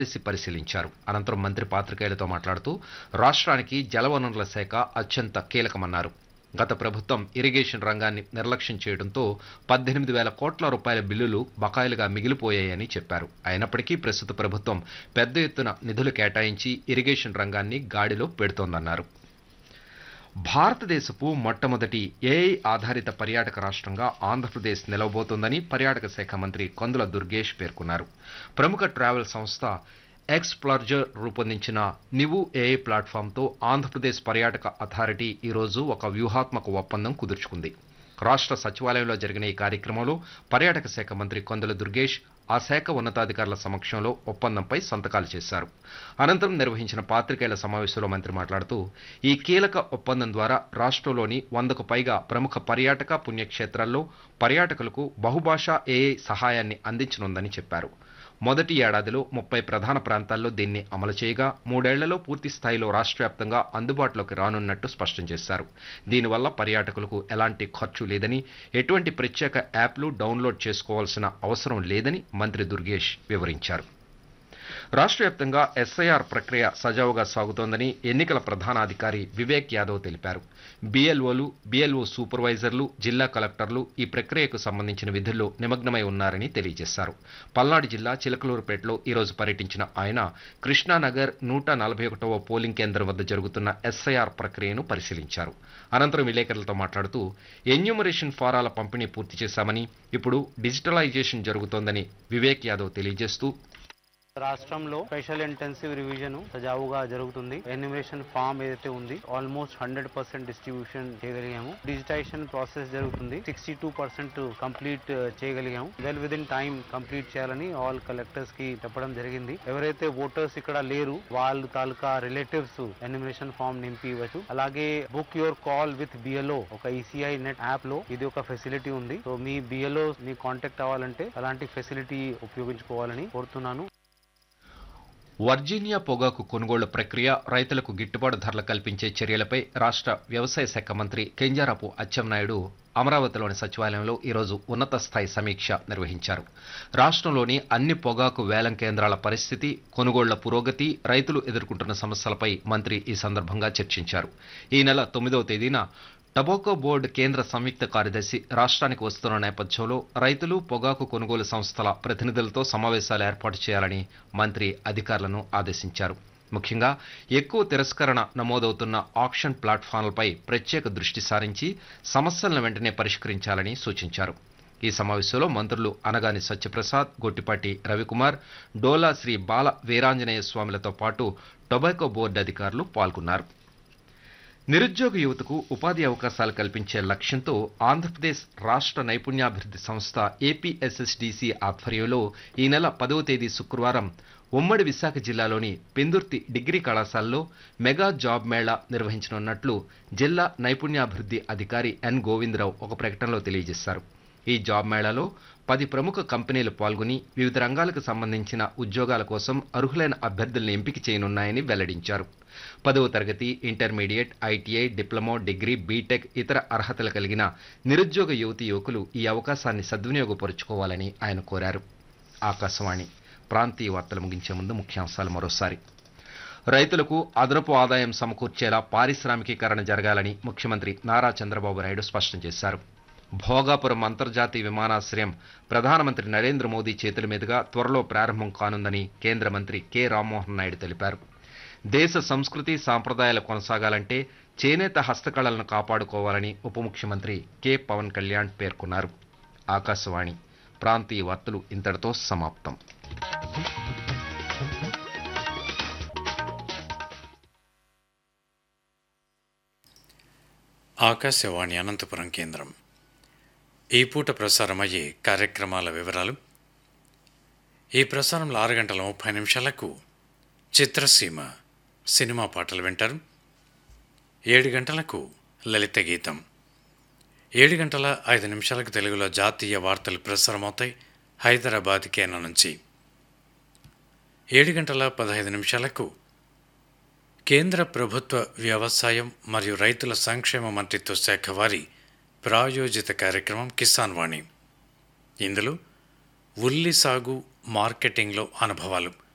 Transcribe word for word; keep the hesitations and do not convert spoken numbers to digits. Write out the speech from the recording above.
చేసి పరిశీలించారు. అనంతరం మంత్రి పాత్రికేయులతో మాట్లాడుతూ రాష్ట్రానికి జలవనరుల శాఖ అత్యంత కీలకమన్నారు. గత ప్రభుత్వం ఇరిగేషన్ రంగాన్ని నిర్లక్ష్యం చేయడంతో పద్దెనిమిది వేల కోట్ల రూపాయల బిల్లులు బకాయిలుగా మిగిలిపోయాయని చెప్పారు. అయినప్పటికీ ప్రస్తుత ప్రభుత్వం పెద్ద ఎత్తున నిధులు కేటాయించి ఇరిగేషన్ రంగాన్ని గాడిలో పెడుతోందన్నారు. భారతదేశపు మొట్టమొదటి ఏఐ ఆధారిత పర్యాటక రాష్ట్రంగా ఆంధ్రప్రదేశ్ నిలవబోతోందని పర్యాటక శాఖ మంత్రి కందుల దుర్గేష్ పేర్కొన్నారు. ప్రముఖ ట్రావెల్ సంస్థ ఎక్స్ప్లర్జర్ రూపొందించిన నివు ఏఐ ప్లాట్ఫామ్తో ఆంధ్రప్రదేశ్ పర్యాటక అథారిటీ ఈరోజు ఒక వ్యూహాత్మక ఒప్పందం కుదుర్చుకుంది. రాష్ట్ర సచివాలయంలో జరిగిన ఈ కార్యక్రమంలో పర్యాటక శాఖ మంత్రి కందుల దుర్గేష్ ఆ శాఖ ఉన్నతాధికారుల సమక్షంలో ఒప్పందంపై సంతకాలు చేశారు. అనంతరం నిర్వహించిన పాత్రికేయుల సమావేశంలో మంత్రి మాట్లాడుతూ ఈ కీలక ఒప్పందం ద్వారా రాష్ట్రంలోని వందకు పైగా ప్రముఖ పర్యాటక పుణ్యక్షేత్రాల్లో పర్యాటకులకు బహుభాషా ఏఐ సహాయాన్ని అందించనుందని చెప్పారు. మొదటి ఏడాదిలో ముప్పై ప్రధాన ప్రాంతాల్లో దీన్ని అమలు చేయగా మూడేళ్లలో పూర్తి స్థాయిలో రాష్ట్ర వ్యాప్తంగా అందుబాటులోకి రానున్నట్టు స్పష్టం చేశారు. దీనివల్ల పర్యాటకులకు ఎలాంటి ఖర్చు లేదని, ఎటువంటి ప్రత్యేక యాప్లు డౌన్లోడ్ చేసుకోవాల్సిన అవసరం లేదని మంత్రి దుర్గేష్ వివరించారు. రాష్ట్ర వ్యాప్తంగా ఎస్ఐఆర్ ప్రక్రియ సజావుగా సాగుతోందని ఎన్నికల ప్రధానాధికారి వివేక్ యాదవ్ తెలిపారు. బీఎల్ఓలు, బీఎల్ఓ సూపర్వైజర్లు, జిల్లా కలెక్టర్లు ఈ ప్రక్రియకు సంబంధించిన విధుల్లో నిమగ్నమై ఉన్నారని తెలియజేశారు. పల్నాడు జిల్లా చిలకలూరుపేటలో ఈరోజు పర్యటించిన ఆయన కృష్ణానగర్ నూట నలభై ఒకటవ పోలింగ్ కేంద్రం వద్ద జరుగుతున్న ఎస్ఐఆర్ ప్రక్రియను పరిశీలించారు. అనంతరం విలేకరులతో మాట్లాడుతూ ఎన్యూమరేషన్ ఫారాల పంపిణీ పూర్తి చేశామని, ఇప్పుడు డిజిటలైజేషన్ జరుగుతోందని వివేక్ యాదవ్ తెలియజేస్తూ రాష్ట్రంలో స్పెషల్ ఇంటెన్సివ్ రివిజన్ సజావుగా జరుగుతుంది. ఎన్యూమరేషన్ ఫామ్ ఏదైతే ఉంది almost hundred percent distribution చేయగలిగాము. Digitisation process జరుగుతుంది. Sixty two percent complete చేయగలిగాము. Well within time complete చేయాలని ఆల్ కలెక్టర్స్ కి చెప్పడం జరిగింది. ఎవరైతే ఓటర్స్ ఇక్కడ లేరు వాళ్ళు తాలూకా రిలేటివ్స్ ఎన్యూమరేషన్ ఫామ్ నింపి ఇవ్వచ్చు. అలాగే book your call with BLO ఒక ఈసీఐ నెట్ యాప్ లో ఇది ఒక ఫెసిలిటీ ఉంది. సో మీ బిఎల్ఓ మీ కాంటాక్ట్ అవ్వాలంటే అలాంటి ఫెసిలిటీ ఉపయోగించుకోవాలని కోరుతున్నాను. వర్జీనియా పొగాకు కొనుగోళ్ల ప్రక్రియ, రైతులకు గిట్టుబాటు ధరలు కల్పించే చర్యలపై రాష్ట్ర వ్యవసాయ శాఖ మంత్రి కింజరాపు అచ్చెన్నాయుడు అమరావతిలోని సచివాలయంలో ఈరోజు ఉన్నత స్థాయి సమీక్ష నిర్వహించారు. రాష్ట్రంలోని అన్ని పొగాకు వేలం కేంద్రాల పరిస్థితి, కొనుగోళ్ల పురోగతి, రైతులు ఎదుర్కొంటున్న సమస్యలపై మంత్రి ఈ సందర్భంగా చర్చించారు. ఈ నెల తొమ్మిదవ తేదీన టొబాకో బోర్డు కేంద్ర సంయుక్త కార్యదర్శి రాష్ట్రానికి వస్తున్న నేపథ్యంలో రైతులు, పొగాకు కొనుగోలు సంస్థల ప్రతినిధులతో సమావేశాలు ఏర్పాటు చేయాలని మంత్రి అధికారులను ఆదేశించారు. ముఖ్యంగా ఎక్కువ తిరస్కరణ నమోదవుతున్న ఆక్షన్ ప్లాట్ఫామ్లపై ప్రత్యేక దృష్టి సారించి సమస్యలను వెంటనే పరిష్కరించాలని సూచించారు. ఈ సమావేశంలో మంత్రులు అనగాని సత్యప్రసాద్, గొట్టిపాటి రవికుమార్, డోలా శ్రీ బాల వీరాంజనేయ స్వామిలతో పాటు టొబాకో బోర్డు అధికారులు పాల్గొన్నారు. నిరుద్యోగ యువతకు ఉపాధి అవకాశాలు కల్పించే లక్ష్యంతో ఆంధ్రప్రదేశ్ రాష్ట్ర నైపుణ్యాభివృద్ధి సంస్థ ఏపీఎస్ఎస్డిసి ఆధ్వర్యంలో ఈ నెల పదవ తేదీ శుక్రవారం ఉమ్మడి విశాఖ జిల్లాలోని పెందుర్తి డిగ్రీ కళాశాలలో మెగా జాబ్ మేళా నిర్వహించనున్నట్లు జిల్లా నైపుణ్యాభివృద్ధి అధికారి ఎన్ గోవిందరావు ఒక ప్రకటనలో తెలియజేశారు. ఈ జాబ్ మేళాలో పది ప్రముఖ కంపెనీలు పాల్గొని వివిధ రంగాలకు సంబంధించిన ఉద్యోగాల కోసం అర్హులైన అభ్యర్థులను ఎంపిక చేయనున్నాయని వెల్లడించారు. పదవ తరగతి, intermediate, ITI, diploma, degree, BTech ఇతర అర్హతలు కలిగిన నిరుద్యోగ యువతీ యువకులు ఈ అవకాశాన్ని సద్వినియోగపరుచుకోవాలని ఆయన కోరారు. ఆకాశవాణి ప్రాంతీయ వార్తలు ముగించే ముందు ముఖ్యాంశాలు మరోసారి. రైతులకు అదనపు ఆదాయం సమకూర్చేలా పారిశ్రామికీకరణ జరగాలని ముఖ్యమంత్రి నారా చంద్రబాబు నాయుడు స్పష్టం చేశారు. భోగాపురం అంతర్జాతీయ విమానాశ్రయం ప్రధానమంత్రి నరేంద్ర మోదీ చేతుల మీదుగా త్వరలో ప్రారంభం కానుందని కేంద్ర మంత్రి కె రామ్మోహన్ నాయుడు తెలిపారు. దేశ సంస్కృతి సాంప్రదాయాలు కొనసాగాలంటే చేనేత హస్తకళలను కాపాడుకోవాలని ఉప ముఖ్యమంత్రి కె పవన్ కళ్యాణ్ పేర్కొన్నారు. ఆకాశవాణి ప్రాంతీయ వార్తలు ఇంతటితో సమాప్తం. ఆకాశవాణి అనంతపురం కేంద్రం. ఈ పూట ప్రసారమయ్యే కార్యక్రమాల వివరాలు. ఈ ప్రసారంలో ఆరు గంటల ముప్పై నిమిషాలకు చిత్రసీమ సినిమా పాటలు వింటారు. ఏడు గంటలకు లలిత గీతం, ఏడు గంటల ఐదు నిమిషాలకు తెలుగులో జాతీయ వార్తలు ప్రసారమవుతాయి హైదరాబాద్ కేంద్రం నుంచి. ఏడు గంటల పదహైదు నిమిషాలకు కేంద్ర ప్రభుత్వ వ్యవసాయం మరియు రైతుల సంక్షేమ మంత్రిత్వ శాఖ వారి ప్రాయోజిత కార్యక్రమం కిసాన్ వాణి. ఇందులో ఉల్లి సాగు మార్కెటింగ్లో అనుభవాలు